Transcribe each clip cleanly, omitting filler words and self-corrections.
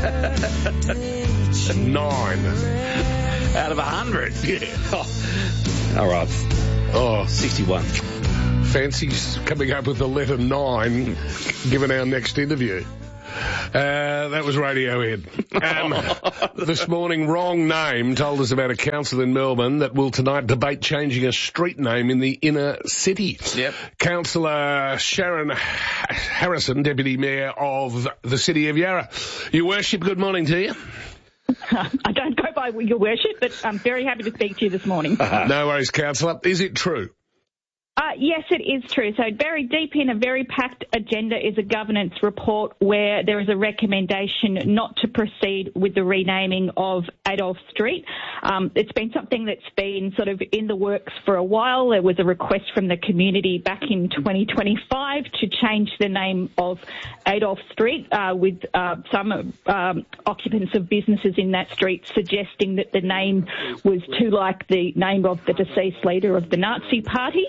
9. Out of 100. Yeah. Oh. All right. Oh, 61. Fancy's coming up with the letter 9, given our next interview. That was Radiohead. This morning, Wrong Name told us about a council in Melbourne that will tonight debate changing a street name in the inner city. Yep. Councillor Sharon Harrison, Deputy Mayor of the City of Yarra. Your Worship, good morning to you. I don't go by your worship, but I'm very happy to speak to you this morning. No worries, Councillor. Is it true? Yes, it is true. So very deep in a very packed agenda is a governance report where there is a recommendation not to proceed with the renaming of Adolf Street. It's been something that's been sort of in the works for a while. There was a request from the community back in 2025 to change the name of Adolf Street with some occupants of businesses in that street suggesting that the name was too like the name of the deceased leader of the Nazi Party.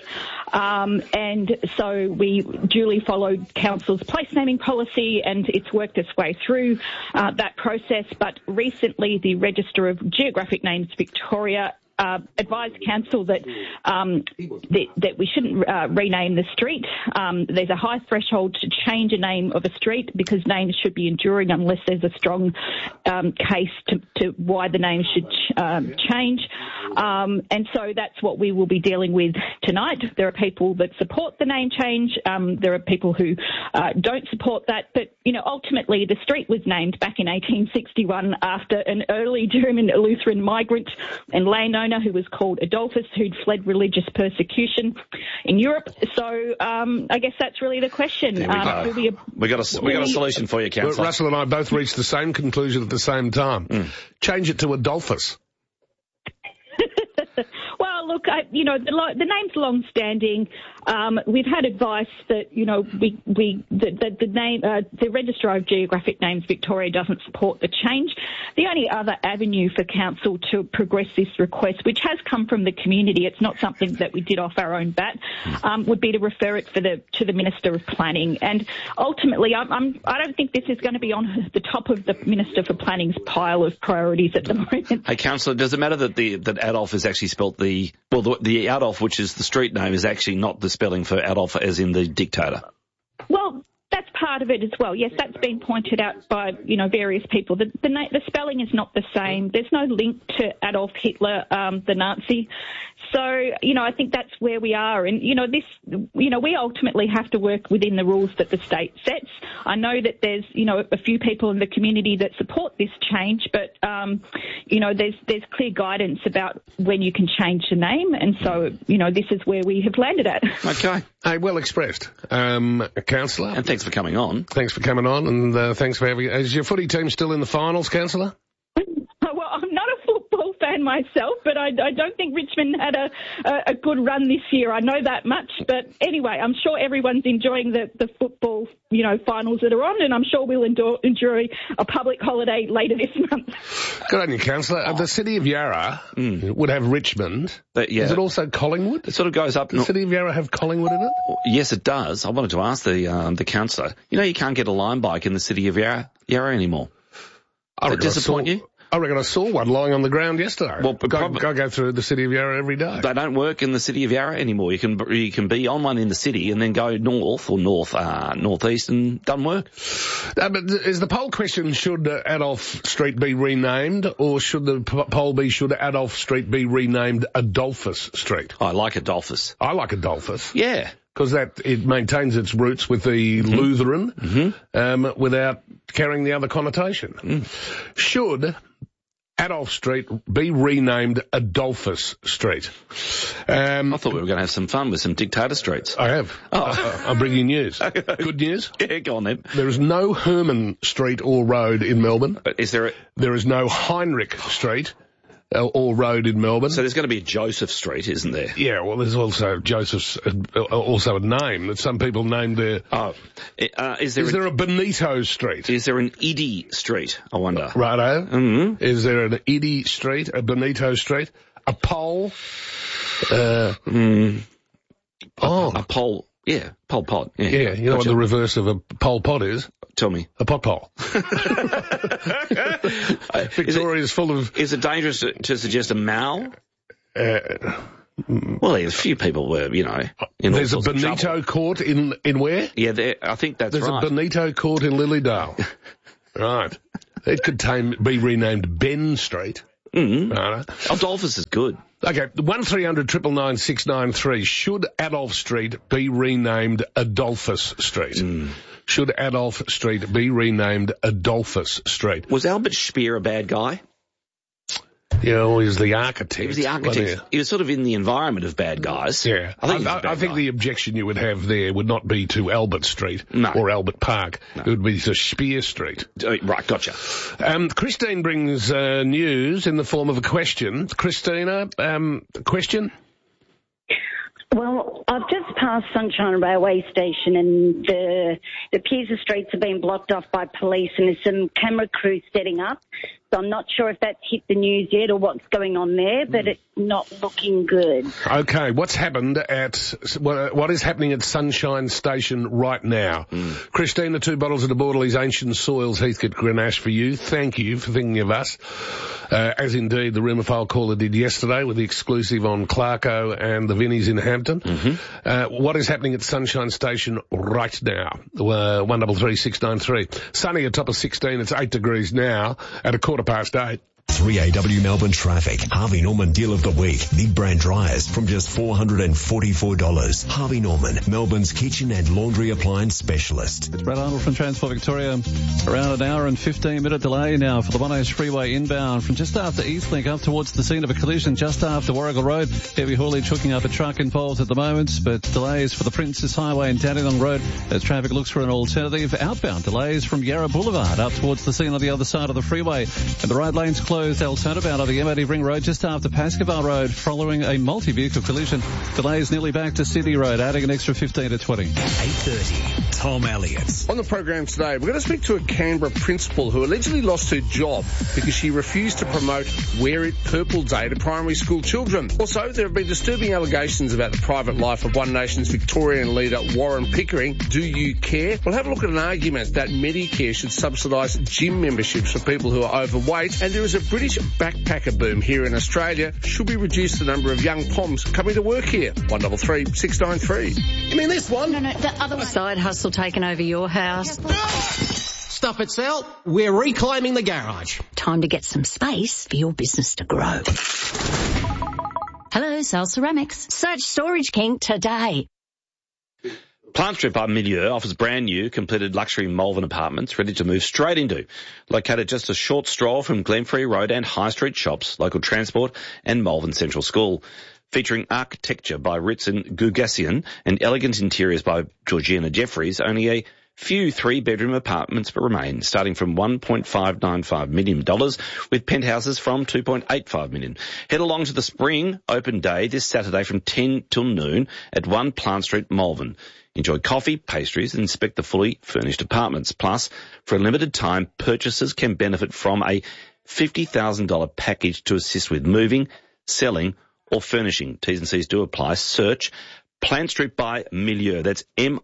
And so we duly followed Council's place naming policy, and it's worked its way through that process. But recently, the Register of Geographic Names Victoria advised Council that we shouldn't rename the street. There's a high threshold to change a name of a street because names should be enduring unless there's a strong case to why the name should change. And so that's what we will be dealing with tonight. There are people that support the name change. There are people who don't support that. But, you know, ultimately the street was named back in 1861 after an early German Lutheran migrant and landowner who was called Adolphus, who'd fled religious persecution in Europe. So I guess that's really the question. We got a solution for you, Councillor. Russell and I both reached the same conclusion at the same time. Change it to Adolphus. Well, look, the name's long-standing. We've had advice that, you know, the Registrar of Geographic Names Victoria doesn't support the change. The only other avenue for Council to progress this request, which has come from the community, it's not something that we did off our own bat, would be to refer it to the Minister of Planning. And ultimately, I don't think this is going to be on the top of the Minister for Planning's pile of priorities at the moment. Hey, Councillor, does it matter that that Adolf is actually spelt the Adolf, which is the street name, is actually not the spelling for Adolf as in the dictator? Well, that's part of it as well. Yes, that's been pointed out by, you know, various people. The spelling is not the same. There's no link to Adolf Hitler, the Nazi. So, you know, I think that's where we are. And, you know, we ultimately have to work within the rules that the state sets. I know that there's, you know, a few people in the community that support this change, but, you know, there's clear guidance about when you can change the name. And so, you know, this is where we have landed at. Okay. Hey, well expressed. Councillor. And thanks for coming on. Thanks for coming on, and thanks for having... Is your footy team still in the finals, Councillor? Well, I'm not a football fan myself, but I don't think Richmond had a good run this year. I know that much. But anyway, I'm sure everyone's enjoying the football, you know, finals that are on, and I'm sure we'll enjoy a public holiday later this month. Good on you, Councillor. The City of Yarra would have Richmond. Yeah. Is it also Collingwood? It sort of goes up... Does the City of Yarra have Collingwood in it? Yes, it does. I wanted to ask the councillor. You know, you can't get a line bike in the City of Yarra anymore. Does that disappoint you? I reckon I saw one lying on the ground yesterday. Well, I go through the City of Yarra every day. They don't work in the City of Yarra anymore. You can be on one in the city and then go north or northeast and doesn't work. But is the poll question, should Adolf Street be renamed, or should the poll be, should Adolf Street be renamed Adolphus Street? I like Adolphus. I like Adolphus. Yeah. Because it maintains its roots with the Lutheran without carrying the other connotation. Should Adolf Street be renamed Adolphus Street? I thought we were going to have some fun with some dictator streets. I have. I'll bring you news. Good news? Yeah, go on then. There is no Herman Street or road in Melbourne. But There is no Heinrich Street or road in Melbourne. So there's going to be a Joseph Street, isn't there? Yeah, well, there's also Joseph's, also a name that some people named their... Is there a Benito Street? Is there an Iddy Street, I wonder? Righto. Mm-hmm. Is there an Iddy Street, a Benito Street, a pole? A pole. Yeah, Pol Pot. Yeah, Yeah, you know what the reverse of a Pol Pot is? Tell me. A pot pole. Victoria's full of... Is it dangerous to suggest a Mao? Well, there's a few people were, in There's a Benito court in where? Yeah, I think that's There's right. There's a Benito court in Lilydale. Right. It could be renamed Ben Street. Right. Adolphus is good. Okay, 1300 999 693. Should Adolph Street be renamed Adolphus Street? Should Adolph Street be renamed Adolphus Street? Was Albert Speer a bad guy? Yeah, well, he was the architect. He was the architect. He was sort of in the environment of bad guys. Yeah. I think the objection you would have there would not be to Albert Street or Albert Park. No. It would be to Speer Street. Right, gotcha. Christine brings news in the form of a question. Christina, question? Well, I've just passed Sunshine Railway Station and the Piazza streets have been blocked off by police and there's some camera crews setting up. So I'm not sure if that's hit the news yet or what's going on there, but it's not looking good. Okay, what is happening at Sunshine Station right now? Christina, 2 bottles of the Borderley's Ancient Soils Heathcote Grenache for you. Thank you for thinking of us. As indeed the rumour file caller did yesterday with the exclusive on Clarko and the Vinnies in Hampton. What is happening at Sunshine Station right now? 133 693. Sunny atop of 16. It's 8 degrees now at 8:15. 3AW Melbourne traffic. Harvey Norman Deal of the Week. Big brand dryers from just $444. Harvey Norman, Melbourne's kitchen and laundry appliance specialist. It's Brad Arnold from Transport Victoria. Around an hour and 15-minute delay now for the Monash Freeway inbound from just after Eastlink up towards the scene of a collision just after Warrigal Road. Heavy haulage hooking up a truck involved at the moment, but delays for the Princess Highway and Dandenong Road as traffic looks for an alternative. Outbound delays from Yarra Boulevard up towards the scene on the other side of the freeway. And the right lane's closed alternative out of the MOD Ring Road just after Pascoe Road following a multi-vehicle collision. Delays nearly back to Sydney Road, adding an extra 15 to 20. 8:30. Tom Elliott. On the program today, we're going to speak to a Canberra principal who allegedly lost her job because she refused to promote Wear It Purple Day to primary school children. Also, there have been disturbing allegations about the private life of One Nation's Victorian leader Warren Pickering. Do you care? We'll have a look at an argument that Medicare should subsidise gym memberships for people who are overweight, and there is a British backpacker boom here in Australia. Should we reduce the number of young Poms coming to work here? 133 693. You mean this one? No, the other one. Side hustle taking over your house. Stuff it, Sal. We're reclaiming the garage. Time to get some space for your business to grow. Hello, Sal Ceramics. Search Storage King today. Plant Street by Milieu offers brand new, completed luxury Malvern apartments ready to move straight into. Located just a short stroll from Glenferrie Road and High Street shops, local transport and Malvern Central School. Featuring architecture by Ritz and Gugassian and elegant interiors by Georgina Jeffries, only a few 3-bedroom apartments remain, starting from $1.595 million, with penthouses from $2.85 million. Head along to the spring open day this Saturday from 10 till noon at 1 Plant Street, Malvern. Enjoy coffee, pastries, and inspect the fully furnished apartments. Plus, for a limited time, purchasers can benefit from a $50,000 package to assist with moving, selling, or furnishing. T's and C's do apply. Search Plant Street by Milieu. That's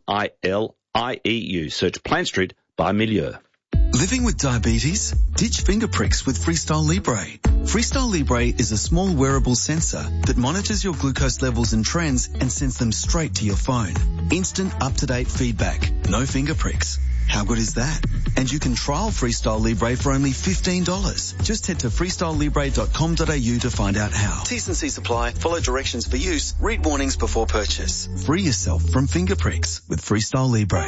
MILIEU. Search Plant Street by Milieu. Living with diabetes? Ditch finger pricks with Freestyle Libre. Freestyle Libre is a small wearable sensor that monitors your glucose levels and trends and sends them straight to your phone. Instant up-to-date feedback. No finger pricks. How good is that? And you can trial Freestyle Libre for only $15. Just head to freestylelibre.com.au to find out how. T's and C's apply. Follow directions for use. Read warnings before purchase. Free yourself from finger pricks with Freestyle Libre.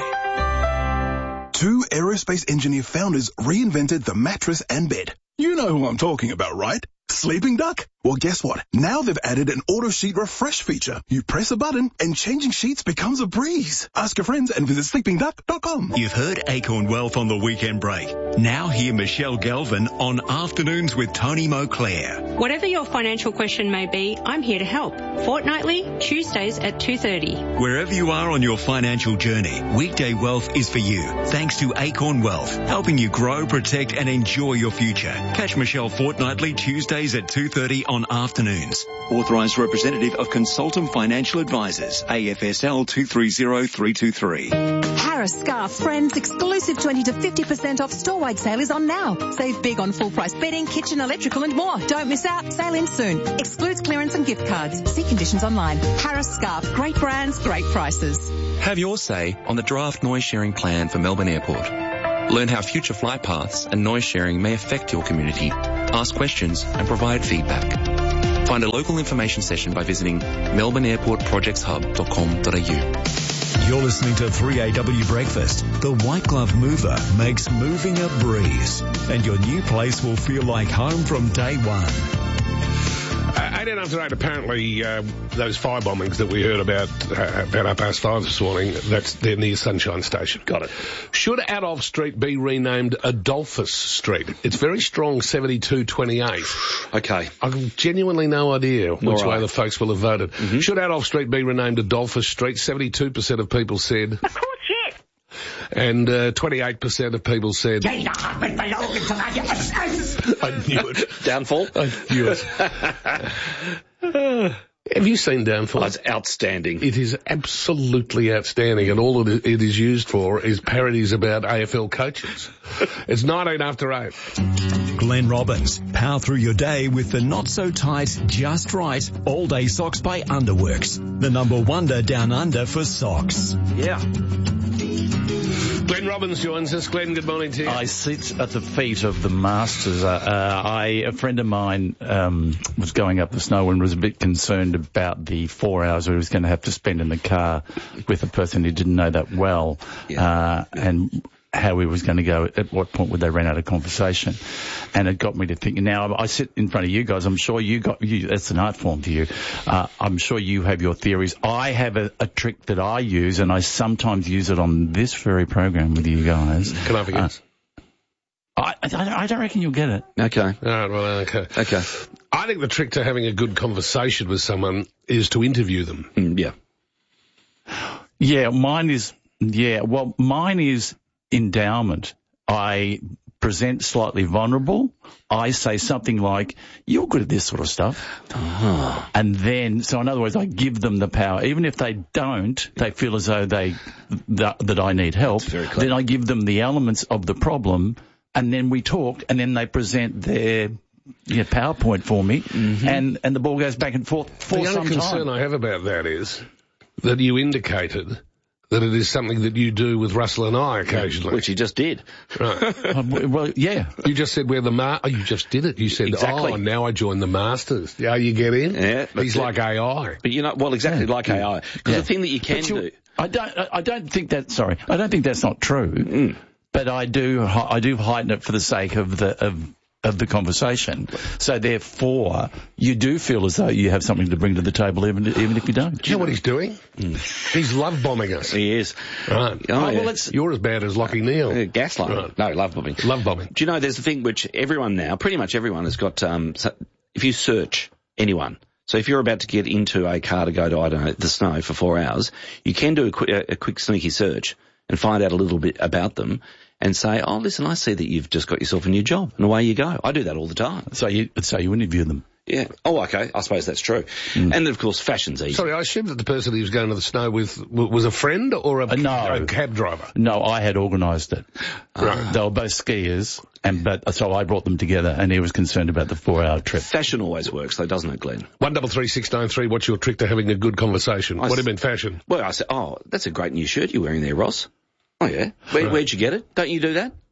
2 aerospace engineer founders reinvented the mattress and bed. You know who I'm talking about, right? Sleeping Duck? Well, guess what? Now they've added an auto sheet refresh feature. You press a button and changing sheets becomes a breeze. Ask your friends and visit sleepingduck.com. You've heard Acorn Wealth on the weekend break. Now hear Michelle Galvin on Afternoons with Tony Moclair. Whatever your financial question may be, I'm here to help. Fortnightly, Tuesdays at 2:30. Wherever you are on your financial journey, Weekday Wealth is for you. Thanks to Acorn Wealth, helping you grow, protect and enjoy your future. Catch Michelle fortnightly Tuesdays at 2:30 on on afternoons. Authorised representative of Consultum Financial Advisors, AFSL 230323. Harris Scarf Friends exclusive 20 to 50% off store-wide sale is on now. Save big on full price bedding, kitchen, electrical and more. Don't miss out. Sale ends soon. Excludes clearance and gift cards. See conditions online. Harris Scarf. Great brands, great prices. Have your say on the draft noise sharing plan for Melbourne Airport. Learn how future flight paths and noise sharing may affect your community. Ask questions and provide feedback. Find a local information session by visiting melbourneairportprojectshub.com.au. You're listening to 3AW Breakfast. The White Glove Mover makes moving a breeze, and your new place will feel like home from day one. 8 after 8, apparently those fire bombings that we heard about 5:30 this morning, they're near Sunshine Station. Got it. Should Adolph Street be renamed Adolphus Street? It's very strong, 72-28. Okay. I've genuinely no idea which way the folks will have voted. Mm-hmm. Should Adolph Street be renamed Adolphus Street? 72% of people said... Of course, yes. And 28% of people said... I knew it. Downfall? I knew it. Have you seen Downfall? Oh, it's outstanding. It is absolutely outstanding, and all it is used for is parodies about AFL coaches. It's 19 after 8. Glenn Robbins, power through your day with the not-so-tight, just right, all-day socks by Underworks. The number wonder down under for socks. Yeah. Glenn Robbins joins us. Glenn, good morning to you. I sit at the feet of the masters. A friend of mine was going up the snow and was a bit concerned about the 4 hours he was going to have to spend in the car with a person who didn't know that well, and how he was going to go, at what point would they run out of conversation. And it got me to thinking, now I sit in front of you guys, I'm sure that's an art form for you. I'm sure you have your theories. I have a trick that I use, and I sometimes use it on this very program with you guys. Can I have a guess? I don't reckon you'll get it. Okay. All right, well, okay. Okay. I think the trick to having a good conversation with someone is to interview them. Yeah. Yeah, mine is endowment. I present slightly vulnerable. I say something like, you're good at this sort of stuff. Oh. And then, so in other words, I give them the power. Even if they don't, they feel as though that I need help. Then I give them the elements of the problem, and then we talk, and then they present their PowerPoint for me, and the ball goes back and forth for some time. The only concern I have about that is that you indicated that it is something that you do with Russell and I occasionally. Which you just did. Right. Well, yeah. You just said we're the you just did it. You said, exactly. Now I join the masters. Yeah, you get in? Yeah. He's like AI. But exactly like AI. Because the thing that you can do... I don't think that's not true. But I do heighten it for the sake of the conversation. So therefore, you do feel as though you have something to bring to the table, even if you don't. Do you know what he's doing? He's love bombing us. He is. Right. You're as bad as Lockie Neal. Gaslighting. Right. No, love bombing. Love bombing. Do you know there's the thing which everyone now, pretty much everyone has got, if you search anyone, so if you're about to get into a car to go to, I don't know, the snow for 4 hours, you can do a quick sneaky search and find out a little bit about them. And say, oh, listen, I see that you've just got yourself a new job, and away you go. I do that all the time. So you interview them? Yeah. Oh, okay. I suppose that's true. And then, of course, fashion's easy. Sorry, I assumed that the person he was going to the snow with was a friend or a cab driver? No, I had organised it. Right. They were both skiers, so I brought them together, and he was concerned about the 4-hour trip. Fashion always works, though, doesn't it, Glenn? 133693. What's your trick to having a good conversation? What do you mean, fashion? Well, I said, oh, that's a great new shirt you're wearing there, Ross. Oh, yeah. Where'd you get it? Don't you do that?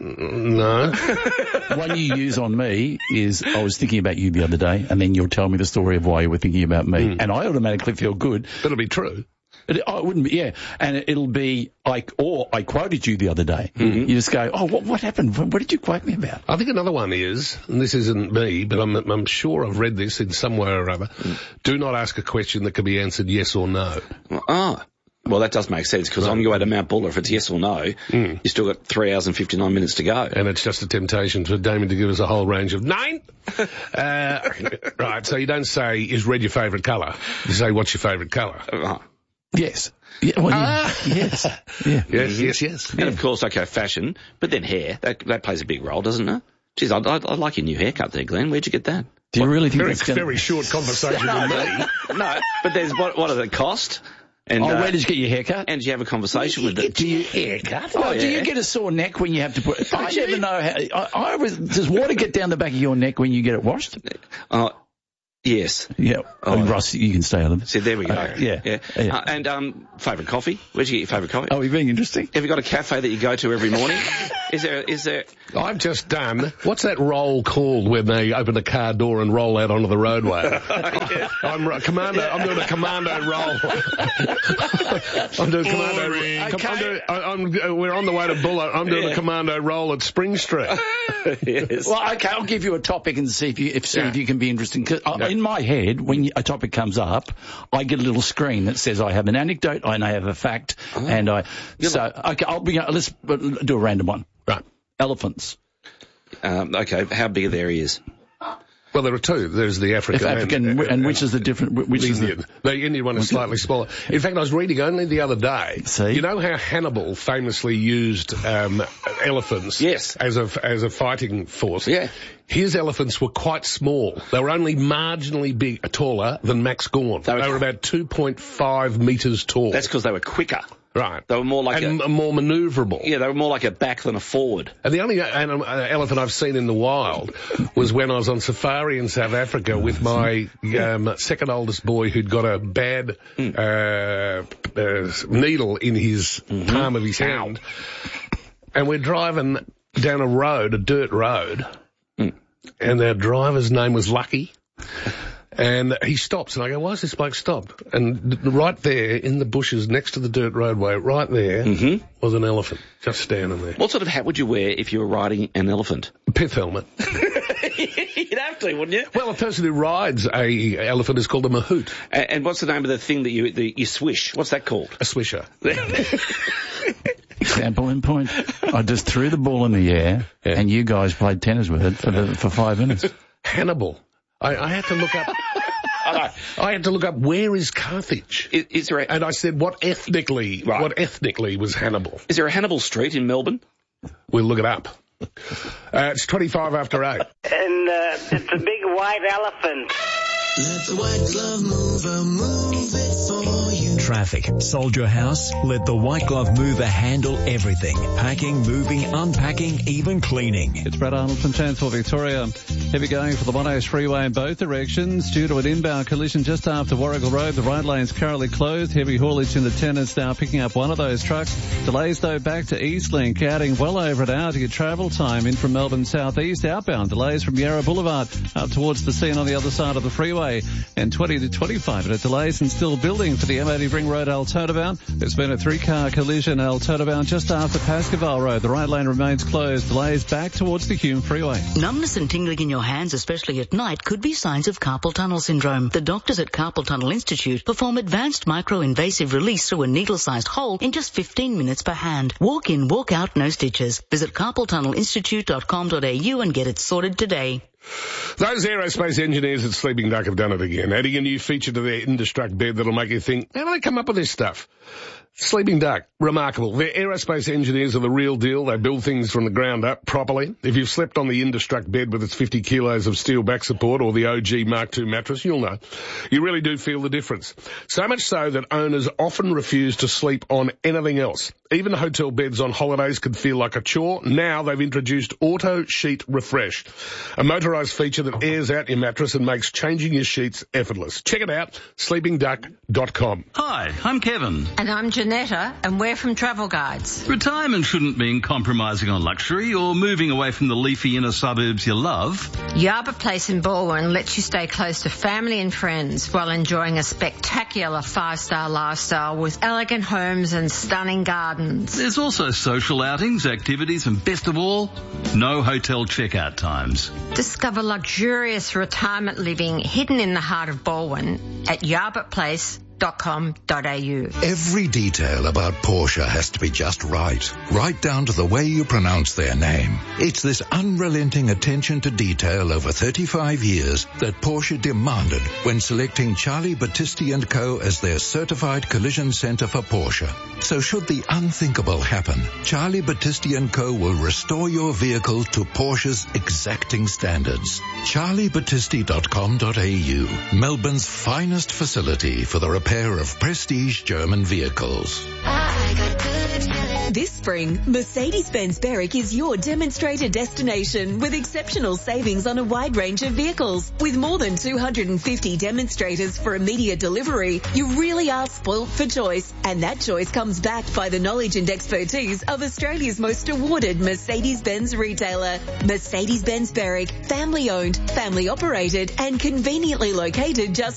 No. One you use on me is, I was thinking about you the other day, and then you'll tell me the story of why you were thinking about me. And I automatically feel good. That'll be true. It wouldn't be, yeah. And it'll be, I quoted you the other day. You just go, oh, what happened? What did you quote me about? I think another one is, and this isn't me, but I'm sure I've read this in some way or other, do not ask a question that can be answered yes or no. Well, that does make sense, because on your way to Mount Buller, if it's yes or no, you still got 3 hours and 59 minutes to go. And it's just a temptation for Damien to give us a whole range of 9. Right, so you don't say, is red your favourite colour? You say, what's your favourite colour? Yes. Yeah, well, yes. Yeah. Yes. And of course, okay, fashion, but then hair, that plays a big role, doesn't it? Geez, I like your new haircut there, Glenn. Where'd you get that? Do you really think Very, that's gonna... very short conversation with me. No, but there's what does it cost? And, where did you get your haircut? And you have a conversation with it. Do you haircut? Oh, do you get a sore neck when you have to put... I never know how... does water get down the back of your neck when you get it washed? Yes. Yeah. Ross, you can stay on them. So there we go. Yeah. And favourite coffee? Where'd you get your favourite coffee? Oh, you're being interesting. Have you got a cafe that you go to every morning? Is there... I've just done... What's that roll called when they open the car door and roll out onto the roadway? I'm doing a commando roll. I'm doing commando... we're on the way to Buller. I'm doing a commando roll at Spring Street. Yes. Well, okay, I'll give you a topic and see if you can be interesting. Cause in my head, when a topic comes up, I get a little screen that says I have an anecdote, I have a fact, and I... Okay, let's do a random one. Right. Elephants. Okay, how big are their ears? Well, there are two. There's the African and which is the different... Which is Indian. The Indian one is slightly smaller. In fact, I was reading only the other day. See? You know how Hannibal famously used elephants as a fighting force? Yeah. His elephants were quite small. They were only marginally taller than Max Gorn. They were about 2.5 metres tall. That's because they were quicker. Right. They were more like more manoeuvrable. Yeah, they were more like a back than a forward. And the only elephant I've seen in the wild was when I was on safari in South Africa with my second oldest boy who'd got a bad needle in his palm of his hand. And we're driving down a dirt road, and our driver's name was Lucky. And he stops, and I go, why has this bloke stopped? And right there, in the bushes next to the dirt roadway, right there, was an elephant, just standing there. What sort of hat would you wear if you were riding an elephant? A pith helmet. You'd have to, wouldn't you? Well, a person who rides a elephant is called a mahout. And what's the name of the thing that you swish? What's that called? A swisher. Example in point. I just threw the ball in the air, and you guys played tennis with it for 5 minutes. Hannibal. I had to look up... I had to look up, where is Carthage? Is there and I said, what ethnically was Hannibal? Is there a Hannibal Street in Melbourne? We'll look it up. It's 25 after 8. And it's a big white elephant. Let the white glove mover move it for you. Traffic. Sold your house? Let the white glove mover handle everything. Packing, moving, unpacking, even cleaning. It's Brad Arnold from Transport Victoria. Heavy going for the Monash Freeway in both directions. Due to an inbound collision just after Warrigal Road, the right lane's currently closed. Heavy haulage in the Tennants now picking up one of those trucks. Delays though back to Eastlink, adding well over an hour to your travel time in from Melbourne southeast. Outbound delays from Yarra Boulevard up towards the scene on the other side of the freeway. And 20 to 25 minute delays and still building for the M80 Ring Road Altona. There's been a 3-car collision Altona just after Pascoval Road. The right lane remains closed. Delays back towards the Hume Freeway. Numbness and tingling in your hands, especially at night, could be signs of carpal tunnel syndrome. The doctors at Carpal Tunnel Institute perform advanced micro-invasive release through a needle-sized hole in just 15 minutes per hand. Walk in, walk out, no stitches. Visit carpaltunnelinstitute.com.au and get it sorted today. Those aerospace engineers at Sleeping Duck have done it again, adding a new feature to their Industruct bed that'll make you think, how do they come up with this stuff? Sleeping Duck, remarkable. Their aerospace engineers are the real deal. They build things from the ground up properly. If you've slept on the Industruct bed with its 50 kilos of steel back support or the OG Mark II mattress, you'll know. You really do feel the difference. So much so that owners often refuse to sleep on anything else. Even hotel beds on holidays could feel like a chore. Now they've introduced Auto Sheet Refresh, a motorised feature that airs out your mattress and makes changing your sheets effortless. Check it out, sleepingduck.com. Hi, I'm Kevin. And I'm Janetta, and we're from Travel Guides. Retirement shouldn't mean compromising on luxury or moving away from the leafy inner suburbs you love. Yarba Place in Balwyn lets you stay close to family and friends while enjoying a spectacular 5-star lifestyle with elegant homes and stunning gardens. There's also social outings, activities, and best of all, no hotel checkout times. Discover luxurious retirement living hidden in the heart of Balwyn at Yarba Place Porsche.com.au. Every detail about Porsche has to be just right down to the way you pronounce their name. It's this unrelenting attention to detail over 35 years that Porsche demanded when selecting Charlie Battisti & Co. as their certified collision center for Porsche. So should the unthinkable happen, Charlie Battisti & Co. will restore your vehicle to Porsche's exacting standards. CharlieBattisti.com.au, Melbourne's finest facility for the repair of prestige German vehicles. This spring, Mercedes-Benz Berwick is your demonstrator destination with exceptional savings on a wide range of vehicles. With more than 250 demonstrators for immediate delivery, you really are spoilt for choice. And that choice comes backed by the knowledge and expertise of Australia's most awarded Mercedes-Benz retailer. Mercedes-Benz Berwick, family owned, family operated and conveniently located just